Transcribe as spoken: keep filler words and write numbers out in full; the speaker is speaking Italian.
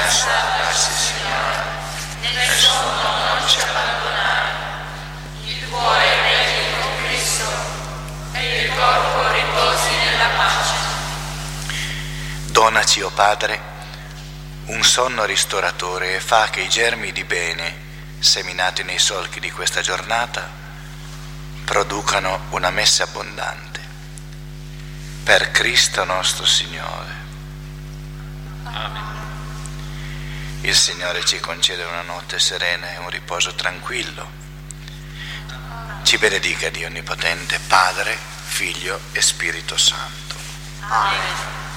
Grazie Signore. Nel sonno non ci abbandonare. Il cuore regni con Cristo e il corpo riposi nella pace. Donaci, o Padre, un sonno ristoratore e fa che i germi di bene seminati nei solchi di questa giornata producano una messe abbondante. Per Cristo nostro Signore. Amen. Il Signore ci concede una notte serena e un riposo tranquillo. Ci benedica Dio Onnipotente, Padre, Figlio e Spirito Santo. Amen.